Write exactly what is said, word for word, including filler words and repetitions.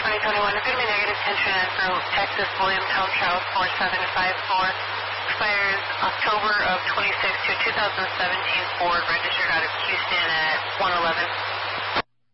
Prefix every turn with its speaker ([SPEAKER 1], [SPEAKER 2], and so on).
[SPEAKER 1] twenty twenty-one, it's going to be negative ten Trinidad, Texas, Williamstown, Charles four seven five four. Expires October of twenty-six to two thousand seventeen Ford, registered out of Houston at one eleven.